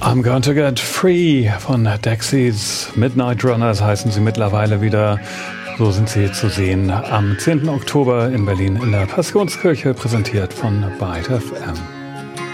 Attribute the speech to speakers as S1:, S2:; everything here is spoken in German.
S1: I'm Going to Get Free von Dexys. Midnight Runners heißen sie mittlerweile wieder. So sind sie zu sehen am 10. Oktober in Berlin in der Passionskirche, präsentiert von Byte FM.